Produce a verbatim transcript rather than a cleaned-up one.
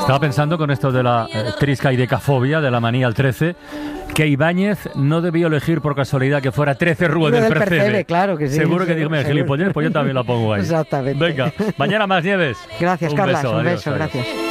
Estaba pensando con esto de la eh, triscaidecafobia, de la manía al trece, que Ibáñez no debió elegir por casualidad que fuera trece Rue del, del Percebe. Percebe. Claro que sí. Seguro que digo, gilipollez, pues yo también la pongo ahí. Exactamente. Venga, mañana más, Nieves. Gracias, un Carlas. Beso, un adiós, beso, adiós. gracias.